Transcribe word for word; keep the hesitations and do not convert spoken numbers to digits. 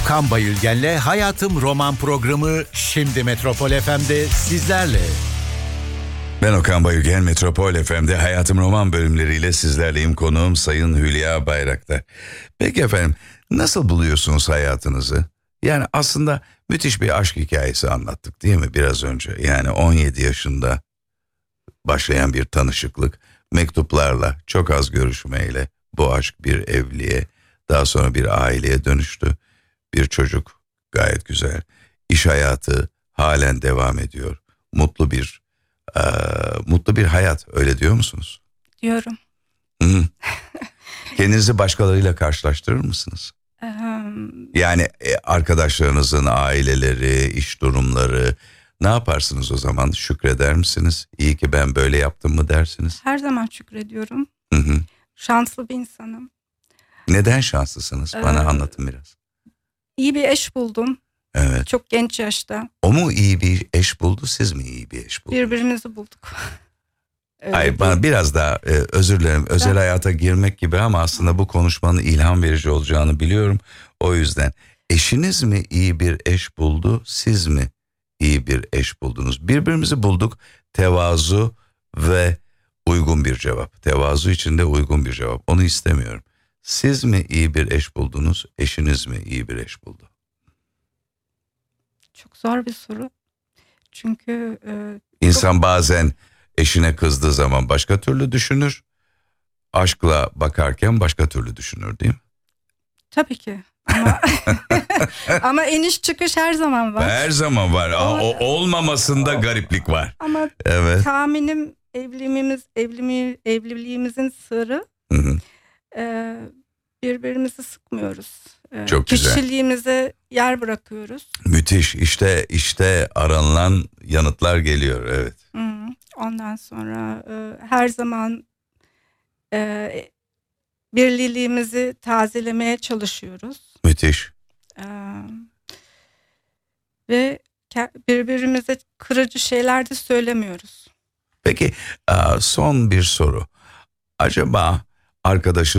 Okan Bayülgen'le Hayatım Roman programı şimdi Metropol F M'de sizlerle. Ben Okan Bayülgen, Metropol F M'de Hayatım Roman bölümleriyle sizlerleyim. Konuğum Sayın Hülya Bayraktar. Peki efendim, nasıl buluyorsunuz hayatınızı? Yani aslında müthiş bir aşk hikayesi anlattık değil mi biraz önce? Yani on yedi yaşında başlayan bir tanışıklık, mektuplarla, çok az görüşmeyle bu aşk bir evliliğe, daha sonra bir aileye dönüştü. Bir çocuk, gayet güzel. İş hayatı halen devam ediyor. Mutlu bir e, mutlu bir hayat, öyle diyor musunuz? Diyorum. Hı. Kendinizi başkalarıyla karşılaştırır mısınız? Yani e, arkadaşlarınızın aileleri, iş durumları, ne yaparsınız o zaman? Şükreder misiniz? İyi ki ben böyle yaptım mı dersiniz? Her zaman şükrediyorum. Hı hı. Şanslı bir insanım. Neden şanslısınız? Bana Ee, anlatın biraz. İyi bir eş buldum. Evet. Çok genç yaşta. O mu iyi bir eş buldu, siz mi iyi bir eş buldunuz? Birbirimizi bulduk. Öyle Hayır, bana biraz daha e, özür dilerim, özel Ben- hayata girmek gibi ama aslında bu konuşmanın ilham verici olacağını biliyorum. O yüzden eşiniz mi iyi bir eş buldu, siz mi iyi bir eş buldunuz? Birbirimizi bulduk, tevazu ve uygun bir cevap. Tevazu içinde uygun bir cevap. Onu istemiyorum. Siz mi iyi bir eş buldunuz, eşiniz mi iyi bir eş buldu? Çok zor bir soru. Çünkü e, İnsan bazen eşine kızdığı zaman başka türlü düşünür. Aşkla bakarken başka türlü düşünür değil mi? tabii ki. Ama, ama iniş çıkış her zaman var. Her zaman var. Aa, Ama- o olmamasında gariplik var. Ama Evet. tahminim evliliğimiz, evliliğimiz, evliliğimizin sırrı Hı hı. e, birbirimizi sıkmıyoruz. E, Çok güzel. Kişiliğimize yer bırakıyoruz. Müthiş. İşte işte aranılan yanıtlar geliyor. Evet. Hı. Ondan sonra e, her zaman e, birliğimizi tazelemeye çalışıyoruz. Müthiş. E, ve ke- birbirimize kırıcı şeyler de söylemiyoruz. Peki aa, son bir soru. Acaba arkadaşın